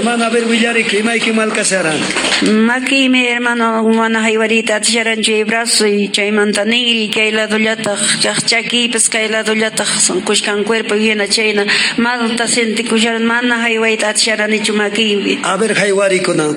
hermana, a ver, Villari, que Maiki Malcasara. Maki, mi hermano, mana haywarita, tisharan chay brazo y chay mantaniri, que hay la dollata, chaki, pesca y la dollata, son cushkan cuerpo y viene chayna, malta senti kusharan, mana haywarita, tisharan y chumaki. A ver, Haywari, Kuna.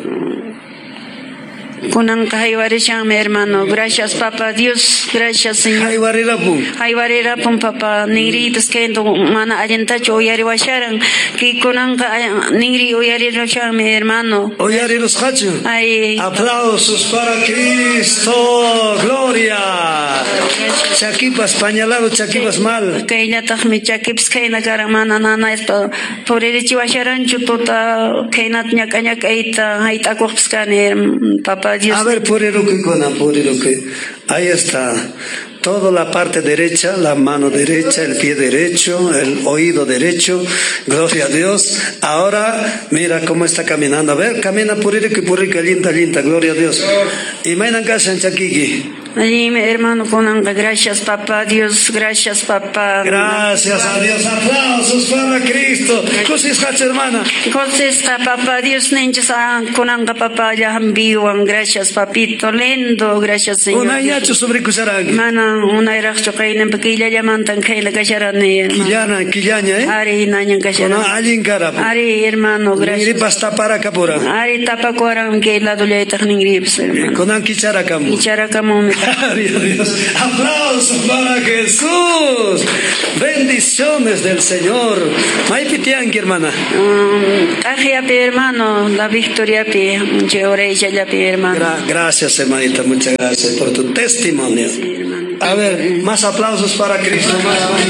Kunanka haywarishan, mi hermano, gracias, papá, Dios, gracias, Señor. Haywari Rapu. Haywarirapun, papá, ningri, pesquendo, mana allentacho, oyari washaran, que kunanka ningri, oyari washaran, mi hermano. Oyari los Hachu. Ay, Aplausos para Cristo, gloria. Chaquipas, pañalado, chaquipas mal. que ella mi chaquips, que na caramana, nana, esto, por el chihuacharan, chutota, que na ñacaña, haita, coxcaner, papá, Dios. A ver, puriruki, Kuna, puriruki. Ahí está. Toda la parte derecha, la mano derecha, el pie derecho, el oído derecho. Gloria a Dios. Ahora, mira cómo está caminando. A ver, camina puriruki, linda, linda. Gloria a Dios. Y mainan casa en Chaquiqui. Ay, mi hermano, Kunanka, gracias, papá, Dios, gracias, papá. Gracias a Dios. Aplausos para Cristo. Cosis Hacha, hermana. Entonces, papá, Dios, ninjas, Kunanka, papá, ya vivan, gracias, papito, lindo, gracias, Señor. Una yacho sobre Kusarang. Mana, una iracho, que en pequilla llamantan, que la casharane. Quillana, Ari, nañan casharane. Una allin carap. Ari, hermano, gracias. Ningri pasta para capura. Ari, tapa cuaran, que la doleta, ningrips, hermano. Conan Kicharacam. Icharacamo, Gloria a Dios. Aplausos para Jesús. Bendiciones del Señor. Maipitianki, hermana. Ajiapi, hermano, la victoria, pi, orella, ya, pi, hermano. Gracias, hermanita. Muchas gracias por tu testimonio. Sí, hermano. A ver, más aplausos para Cristo. Más